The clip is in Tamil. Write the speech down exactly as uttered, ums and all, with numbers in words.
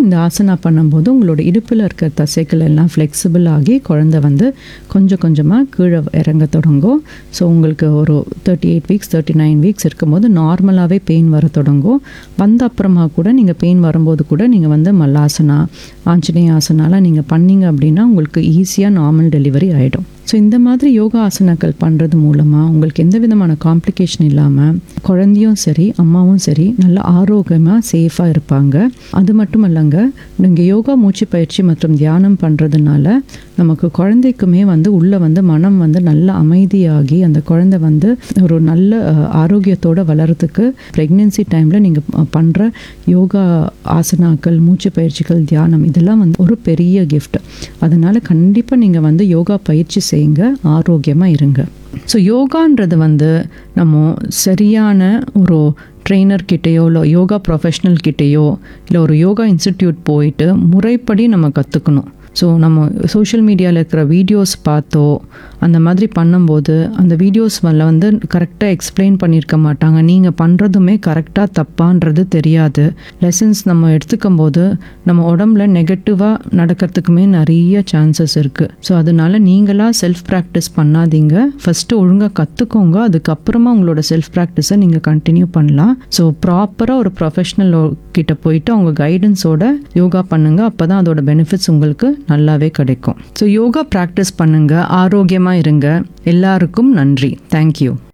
இந்த ஆசனா பண்ணும்போது உங்களோட இடுப்பில் இருக்கிற தசைகள் எல்லாம் ஃப்ளெக்சிபிள் ஆகி குழந்தை வந்து கொஞ்சம் கொஞ்சமாக கீழே இறங்க தொடங்கும். ஸோ உங்களுக்கு ஒரு thirty eight weeks thirty nine weeks இருக்கும்போது நார்மலாகவே பெயின் வர தொடங்கும். வந்த அப்புறமா கூட நீங்கள் பெயின் வரும்போது கூட நீங்கள் வந்து மல்லாசனா, ஆஞ்சநேய ஆசனாலாம் நீங்கள் பண்ணீங்க அப்படின்னா உங்களுக்கு ஈஸியாக நார்மல் டெலிவரி ஆகிடும். ஸோ இந்த மாதிரி யோகா ஆசனாக்கள் பண்ணுறது மூலமாக உங்களுக்கு எந்த விதமான காம்ப்ளிகேஷன் இல்லாமல் குழந்தையும் சரி அம்மாவும் சரி நல்ல ஆரோக்கியமாக சேஃபாக இருப்பாங்க. அது மட்டும் இல்லைங்க, நீங்கள் யோகா மூச்சு பயிற்சி மற்றும் தியானம் பண்ணுறதுனால நமக்கு குழந்தைக்குமே வந்து உள்ளே வந்து மனம் வந்து நல்ல அமைதியாகி அந்த குழந்தை வந்து ஒரு நல்ல ஆரோக்கியத்தோடு வளர்கிறதுக்கு ப்ரெக்னென்சி டைமில் நீங்கள் பண்ணுற யோகா ஆசனாக்கள், மூச்சு பயிற்சிகள், தியானம் இதெல்லாம் வந்து ஒரு பெரிய கிஃப்ட். அதனால் கண்டிப்பாக நீங்கள் வந்து யோகா பயிற்சி செய்யுங்க, ஆரோக்கியமாக இருங்க. ஸோ யோகான்றது வந்து நம்ம சரியான ஒரு ட்ரெயினர்கிட்டையோ இல்லை யோகா ப்ரொஃபஷ்னல் கிட்டேயோ இல்லை ஒரு யோகா இன்ஸ்டிடியூட் போயிட்டு முறைப்படி நம்ம கற்றுக்கணும். ஸோ நம்ம சோஷியல் மீடியாவில் இருக்கிற வீடியோஸ் பார்த்தோ அந்த மாதிரி பண்ணும்போது அந்த வீடியோஸ் மேலே வந்து கரெக்டாக எக்ஸ்பிளைன் பண்ணியிருக்க மாட்டாங்க. நீங்கள் பண்ணுறதுமே கரெக்டாக தப்பான்றது தெரியாது. லெசன்ஸ் நம்ம எடுத்துக்கும் போது நம்ம உடம்புல நெகட்டிவாக நடக்கிறதுக்குமே நிறைய சான்சஸ் இருக்குது. ஸோ அதனால் நீங்களாக செல்ஃப் ப்ராக்டிஸ் பண்ணாதீங்க. ஃபஸ்ட்டு ஒழுங்காக கற்றுக்கோங்க, அதுக்கப்புறமா உங்களோட செல்ஃப் ப்ராக்டிஸை நீங்கள் கண்டினியூ பண்ணலாம். ஸோ ப்ராப்பராக ஒரு ப்ரொஃபஷ்னல் கிட்ட போயிட்டு அவங்க கைடன்ஸோட யோகா பண்ணுங்கள். அப்போ தான் அதோட பெனிஃபிட்ஸ் உங்களுக்கு நல்லாவே கிடைக்கும். ஸோ யோகா ப்ராக்டிஸ் பண்ணுங்கள், ஆரோக்கியமாக இருங்க. எல்லாருக்கும் நன்றி. தேங்க்யூ.